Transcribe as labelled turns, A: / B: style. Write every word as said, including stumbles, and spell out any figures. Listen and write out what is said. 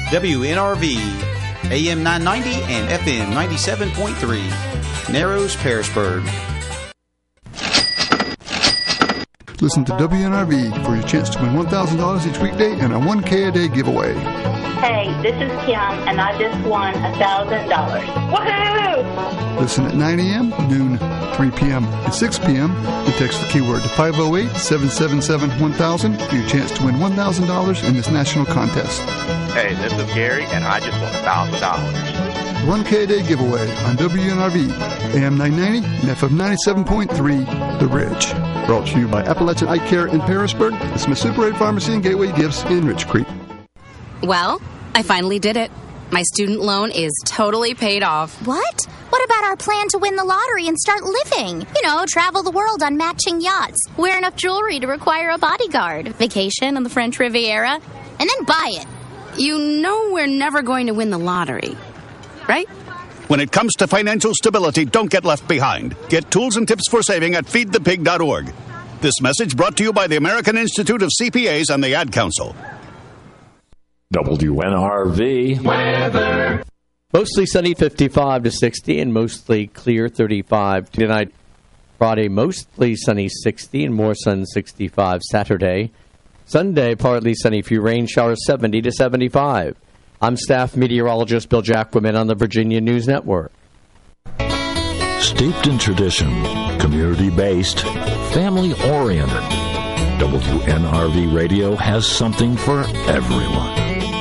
A: W N R V, A M nine ninety and F M ninety-seven point three, Narrows, Pearisburg.
B: Listen to W N R V for your chance to win one thousand dollars each weekday and a one K a day giveaway.
C: Hey, this is Kim, and I just won one thousand dollars. Woohoo!
B: Listen at nine a.m., noon, three p.m., and six p.m. and text the keyword to five oh eight, seven seven seven, one thousand for your chance to win one thousand dollars in this national contest.
D: Hey, this is Gary, and I just won one thousand dollars.
B: one K a day giveaway on W N R V, A M nine ninety and F M ninety-seven point three, The Ridge. Brought to you by Appalachian Eye Care in Pearisburg, the Smith Super eight Pharmacy and Gateway Gifts in Rich Creek.
E: Well, I finally did it. My student loan is totally paid off.
F: What? What about our plan to win the lottery and start living? You know, travel the world on matching yachts, wear enough jewelry to require a bodyguard, vacation on the French Riviera, and then buy it.
E: You know we're never going to win the lottery, right?
G: When it comes to financial stability, don't get left behind. Get tools and tips for saving at feed the pig dot org. This message brought to you by the American Institute of C P As and the Ad Council.
H: W N R V weather.
I: Mostly sunny, fifty-five to sixty, and mostly clear, thirty-five tonight. Friday, mostly sunny, sixty, and more sun, sixty-five. Saturday, Sunday, partly sunny, few rain showers, seventy to seventy-five. I'm staff meteorologist Bill Jacquemin on the Virginia News Network.
H: Steeped in tradition, community-based, family-oriented, W N R V Radio has something for everyone.